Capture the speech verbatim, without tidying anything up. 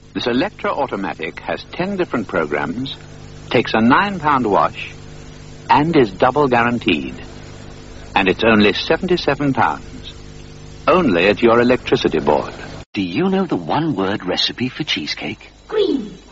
This Electra Automatic has ten different programs, takes a nine pound wash, and is double guaranteed. And it's only seventy-seven pounds. Only at your electricity board. Do you know the one-word recipe for cheesecake? Green.